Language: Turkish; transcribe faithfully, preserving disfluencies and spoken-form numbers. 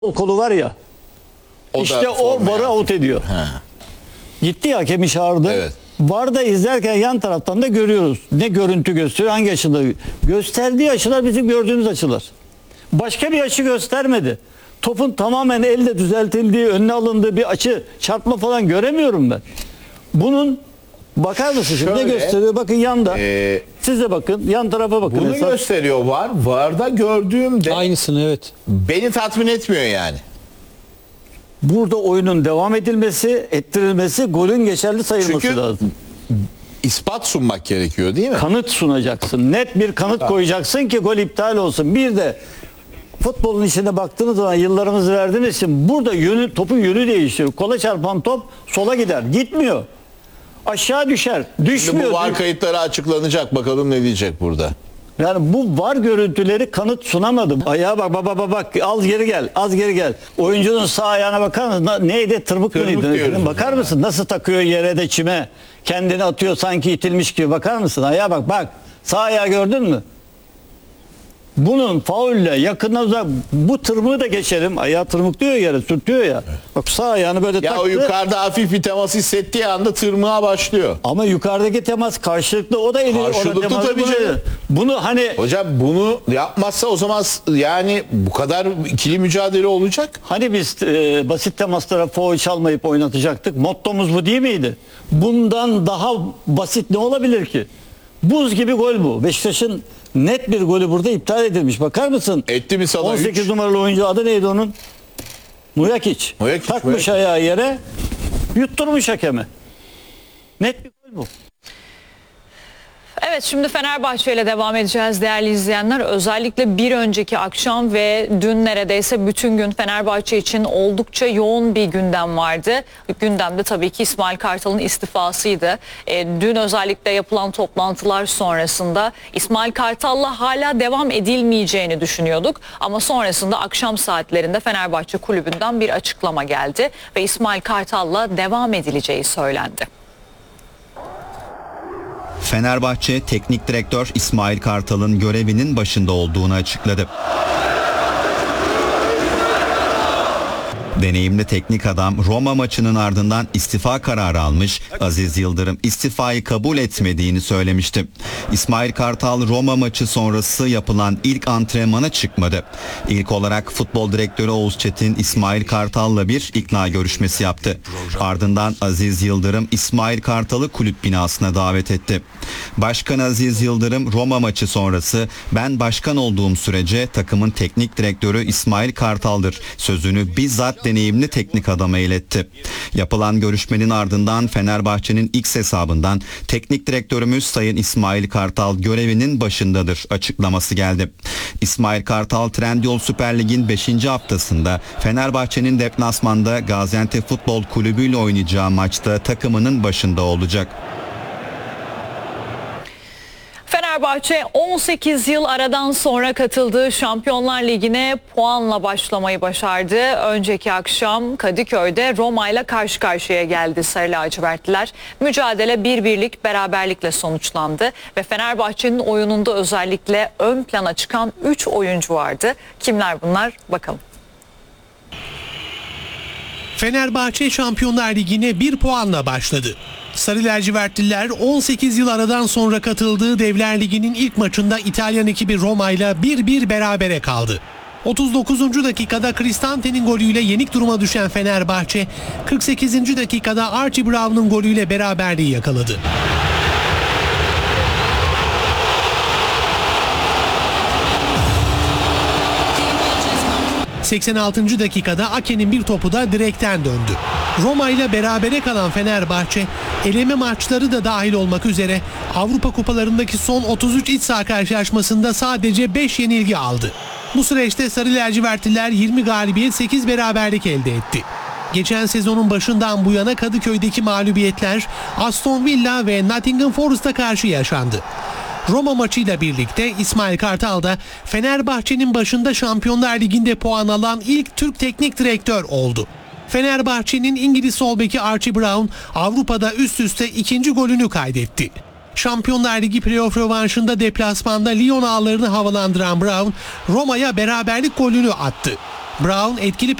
O kolu var ya. O işte o forma varı yaptı. out ediyor. Ha. Gitti ya, hakemi çağırdı. Evet. Var da izlerken yan taraftan da görüyoruz. Ne görüntü gösteriyor, hangi açıda. Gösterdiği açılar bizim gördüğümüz açılar. Başka bir açı göstermedi. Topun tamamen elle düzeltildiği, önüne alındığı bir açı, çarpma falan göremiyorum ben. Bunun bakar mısın şimdi ne Şöyle, gösteriyor? Bakın yanda. e, Siz de bakın, yan tarafa bakın. Bunu Esas. gösteriyor var. Varda gördüğümde Aynısını, evet. beni tatmin etmiyor yani. Burada oyunun devam edilmesi, ettirilmesi, golün geçerli sayılması Çünkü- lazım. İspat sunmak gerekiyor değil mi? Kanıt sunacaksın. Net bir kanıt koyacaksın ki gol iptal olsun. Bir de futbolun içine baktığınız zaman, yıllarımızı verdiğiniz için burada yönü, topun yönü değişiyor. Kola çarpan top sola gider. Gitmiyor. Aşağı düşer. Şimdi Düşmüyor. bu var kayıtları açıklanacak. Bakalım ne diyecek burada. Yani bu var görüntüleri kanıt sunamadı. Ayağa bak, bak, bak, bak, az geri gel, az geri gel. Oyuncunun sağ ayağına bakar mısın? Na- Neydi? Tırmık Tırmık mıydı? diyoruz Bakar biz mısın? Nasıl takıyor yere de çime? Kendini atıyor sanki itilmiş gibi. Bakar mısın? Ayağa bak, bak. Sağ ayağı gördün mü? Bunun faulle yakından uzak, bu tırmığı da geçelim. Ayağı tırmıklıyor yere, sürtüyor ya. Bak sağ ayağını böyle Ya taktı. o yukarıda hafif bir temas hissettiği anda tırmığa başlıyor. Ama yukarıdaki temas karşılıklı, o da eli. Karşılıklı ona teması, tabii bunu- canım. Bunu hani Hocam bunu yapmazsa o zaman s- yani bu kadar ikili mücadele olacak. Hani biz e, basit temaslara foul çalmayıp oynatacaktık. Mottomuz bu değil miydi? Bundan daha basit ne olabilir ki? Buz gibi gol bu. Beşiktaş'ın net bir golü burada iptal edilmiş. Bakar mısın? Etti mi sana on sekiz üç? numaralı oyuncu, adı neydi onun? Mujakic. Mujakic, Takmış Mujakic. ayağı yere, yutturmuş hakeme. Net bir gol bu. Evet, şimdi Fenerbahçe ile devam edeceğiz değerli izleyenler. Özellikle bir önceki akşam ve dün neredeyse bütün gün Fenerbahçe için oldukça yoğun bir gündem vardı. Gündemde tabii ki İsmail Kartal'ın istifasıydı. E, dün özellikle yapılan toplantılar sonrasında İsmail Kartal'la hala devam edilmeyeceğini düşünüyorduk. Ama sonrasında akşam saatlerinde Fenerbahçe kulübünden bir açıklama geldi ve İsmail Kartal'la devam edileceği söylendi. Fenerbahçe Teknik Direktör İsmail Kartal'ın görevinin başında olduğunu açıkladı. Deneyimli teknik adam Roma maçının ardından istifa kararı almış, Aziz Yıldırım istifayı kabul etmediğini söylemişti. İsmail Kartal Roma maçı sonrası yapılan ilk antrenmana çıkmadı. İlk olarak futbol direktörü Oğuz Çetin İsmail Kartal'la bir ikna görüşmesi yaptı. Ardından Aziz Yıldırım İsmail Kartal'ı kulüp binasına davet etti. Başkan Aziz Yıldırım Roma maçı sonrası "Ben başkan olduğum sürece takımın teknik direktörü İsmail Kartal'dır" sözünü bizzat deneyimli teknik adama iletti. Yapılan görüşmenin ardından Fenerbahçe'nin X hesabından "Teknik direktörümüz Sayın İsmail Kartal görevinin başındadır" açıklaması geldi. İsmail Kartal Trendyol Süper Lig'in beşinci haftasında Fenerbahçe'nin deplasmanda Gaziantep Futbol Kulübü ile oynayacağı maçta takımının başında olacak. Fenerbahçe on sekiz yıl aradan sonra katıldığı Şampiyonlar Ligi'ne puanla başlamayı başardı. Önceki akşam Kadıköy'de Roma ile karşı karşıya geldi Sarı Lacivertliler. Mücadele bir birlik beraberlikle sonuçlandı ve Fenerbahçe'nin oyununda özellikle ön plana çıkan üç oyuncu vardı. Kimler bunlar? Bakalım. Fenerbahçe Şampiyonlar Ligi'ne bir puanla başladı. Sarı lacivertliler on sekiz yıl aradan sonra katıldığı Devler Ligi'nin ilk maçında İtalyan ekibi Roma ile bir bir berabere kaldı. otuz dokuzuncu dakikada Cristante'nin golüyle yenik duruma düşen Fenerbahçe, kırk sekizinci dakikada Archie Brown'un golüyle beraberliği yakaladı. seksen altıncı dakikada Ake'nin bir topu da direkten döndü. Roma ile berabere kalan Fenerbahçe, eleme maçları da dahil olmak üzere Avrupa kupalarındaki son otuz üç iç saha karşılaşmasında sadece beş yenilgi aldı. Bu süreçte Sarı lacivertliler yirmi galibiyet sekiz beraberlik elde etti. Geçen sezonun başından bu yana Kadıköy'deki mağlubiyetler Aston Villa ve Nottingham Forest'a karşı yaşandı. Roma maçıyla birlikte İsmail Kartal da Fenerbahçe'nin başında Şampiyonlar Ligi'nde puan alan ilk Türk teknik direktör oldu. Fenerbahçe'nin İngiliz sol beki Archie Brown Avrupa'da üst üste ikinci golünü kaydetti. Şampiyonlar Ligi playoff rövanşında deplasmanda Lyon ağlarını havalandıran Brown, Roma'ya beraberlik golünü attı. Brown etkili